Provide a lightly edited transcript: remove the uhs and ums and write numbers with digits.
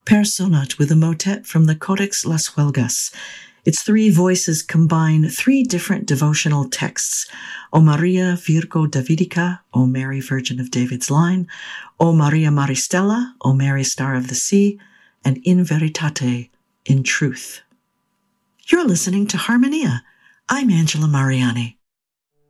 Personat with a motet from the Codex Las Huelgas. Its three voices combine three different devotional texts: O Maria Virgo Davidica, O Mary Virgin of David's Line, O Maria Maristella, O Mary Star of the Sea, and In Veritate, in Truth. You're listening to Harmonia. I'm Angela Mariani.